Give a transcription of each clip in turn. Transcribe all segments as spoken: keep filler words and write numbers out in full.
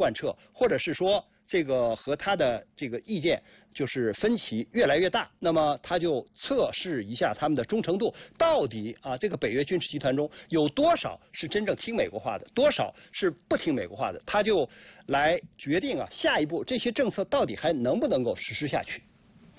贯彻，或者是说这个和他的这个意见就是分歧越来越大，那么他就测试一下他们的忠诚度，到底啊这个北约军事集团中有多少是真正听美国话的，多少是不听美国话的，他就来决定啊下一步这些政策到底还能不能够实施下去。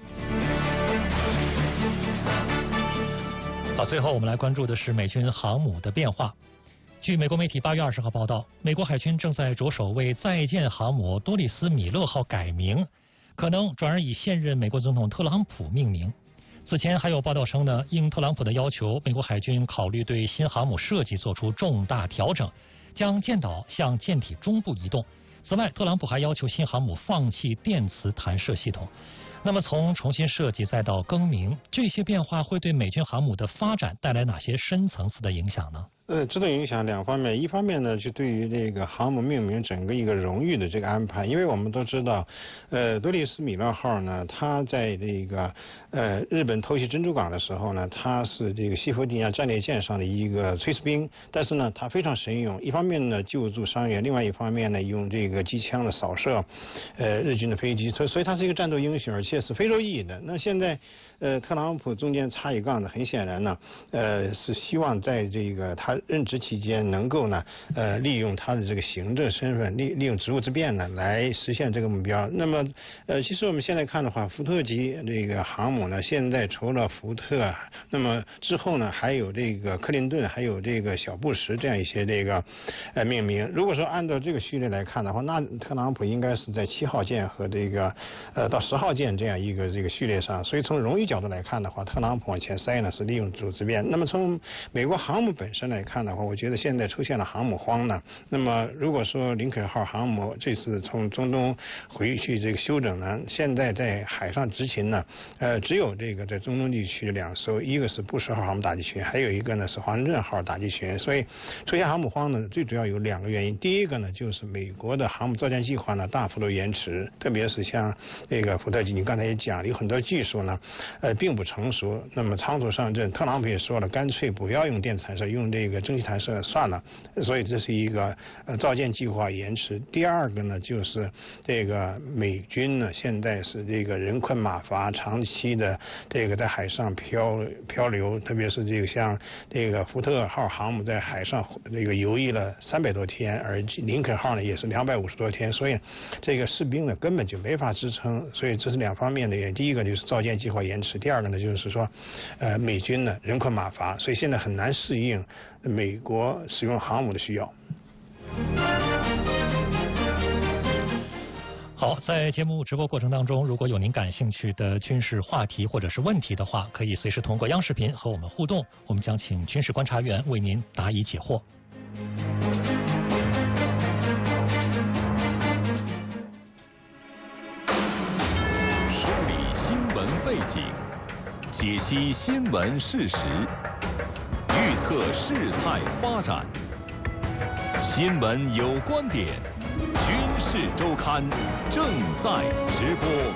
好，最后我们来关注的是美军航母的变化。据美国媒体八月二十号报道，美国海军正在着手为在建航母多利斯米勒号改名，可能转而以现任美国总统特朗普命名。此前还有报道称呢，应特朗普的要求，美国海军考虑对新航母设计做出重大调整，将舰岛向舰体中部移动。此外，特朗普还要求新航母放弃电磁弹射系统。那么从重新设计再到更名，这些变化会对美军航母的发展带来哪些深层次的影响呢？ 呃，这种影响两方面，一方面呢，就对于这个航母命名整个一个荣誉的这个安排，因为我们都知道，呃，多利斯米勒号呢，它在这个呃日本偷袭珍珠港的时候呢，它是这个西弗吉尼亚战列舰上的一个炊事兵，但是呢，它非常神勇，一方面呢救助伤员，另外一方面呢用这个机枪的扫射，呃日军的飞机，所以所以它是一个战斗英雄，而且是非洲裔的。那现在呃特朗普中间插一杠的，很显然呢，呃是希望在这个他任职期间能够呢，呃，利用他的这个行政身份，利利用职务之便呢，来实现这个目标。那么，呃，其实我们现在看的话，福特级这个航母呢，现在除了福特，那么之后呢，还有这个克林顿，还有这个小布什这样一些这个呃命名。如果说按照这个序列来看的话，那特朗普应该是在七号舰和这个呃到十号舰这样一个这个序列上。所以从荣誉角度来看的话，特朗普往前塞呢是利用职务之便。那么从美国航母本身来看的话，我觉得现在出现了航母荒呢。那么如果说林肯号航母这次从中东回去这个休整呢，现在在海上执勤呢，呃，只有这个在中东地区的两艘，一个是布什号航母打击群，还有一个呢是华盛顿号打击群。所以出现航母荒呢，最主要有两个原因。第一个呢，就是美国的航母造舰计划呢大幅度延迟，特别是像这个福特级，你刚才也讲了，有很多技术呢，呃，并不成熟。那么仓促上阵，特朗普也说了，干脆不要用电磁弹射，用这个蒸汽弹射算了。所以这是一个呃造舰计划延迟。第二个呢，就是这个美军呢现在是这个人困马乏，长期的这个在海上漂漂流，特别是这个像这个福特号航母在海上这个游弋了三百多天，而林肯号呢也是两百五十多天，所以这个士兵呢根本就没法支撑。所以这是两方面的原因。第一个就是造舰计划延迟，第二个呢就是说，呃美军呢人困马乏，所以现在很难适应美国使用航母的需要。 好，在节目直播过程当中，如果有您感兴趣的军事话题或者是问题的话，可以随时通过央视频和我们互动，我们将请军事观察员为您答疑解惑。 梳理新闻背景，解析新闻事实，预测事态发展。新闻有观点，军事周刊正在直播。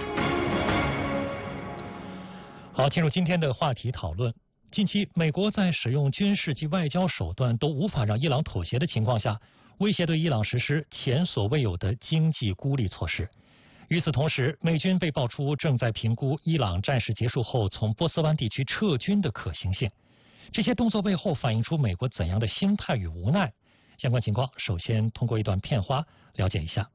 好，进入今天的话题讨论。近期，美国在使用军事及外交手段都无法让伊朗妥协的情况下，威胁对伊朗实施前所未有的经济孤立措施。与此同时，美军被爆出正在评估伊朗战事结束后从波斯湾地区撤军的可行性。这些动作背后反映出美国怎样的心态与无奈？相关情况，首先通过一段片花了解一下。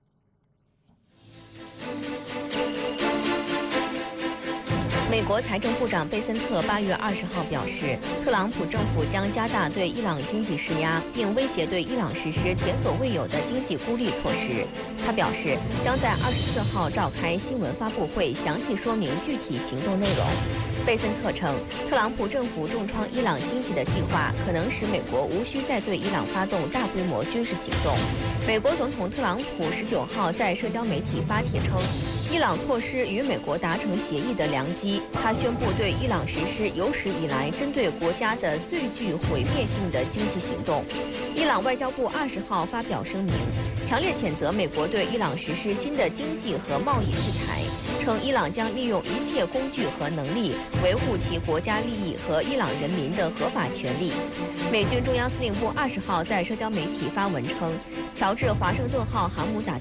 美国财政部长贝森特八月二十号表示，特朗普政府将加大对伊朗经济施压，并威胁对伊朗实施前所未有的经济孤立措施。他表示，将在二十四号召开新闻发布会，详细说明具体行动内容。贝森特称，特朗普政府重创伊朗经济的计划可能使美国无需再对伊朗发动大规模军事行动。美国总统特朗普十九号在社交媒体发帖称，伊朗错失与美国达成协议的良机。他宣布对伊朗实施有史以来针对国家的最具毁灭性的经济行动。伊朗外交部二十号发表声明，强烈谴责美国对伊朗实施新的经济和贸易制裁，称伊朗将利用一切工具和能力维护其国家利益和伊朗人民的合法权利。美军中央司令部二十号在社交媒体发文称，乔治华盛顿号航母打